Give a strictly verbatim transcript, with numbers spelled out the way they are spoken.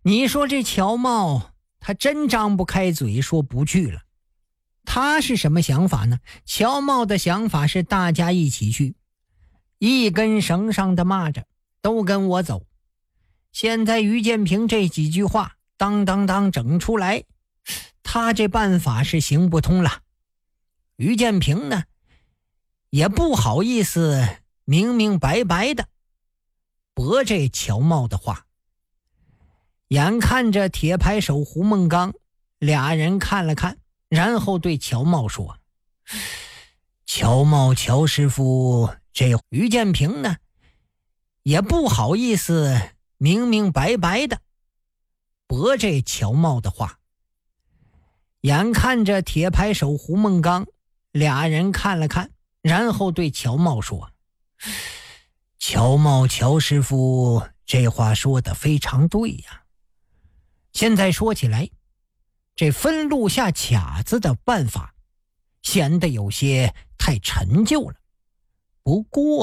你说这乔茂他真张不开嘴说不去了。他是什么想法呢？乔茂的想法是大家一起去，一根绳上的蚂蚱都跟我走。现在于建平这几句话当当当整出来，他这办法是行不通了。于建平呢也不好意思明明白白的驳这乔茂的话。眼看着铁牌手胡梦刚，俩人看了看，然后对乔茂说：乔茂乔师傅，这于建平呢也不好意思明明白白的驳这乔茂的话。眼看着铁牌手胡梦刚，俩人看了看，然后对乔茂说：乔茂乔师傅，这话说得非常对呀。现在说起来，这分路下卡子的办法显得有些太陈旧了。不过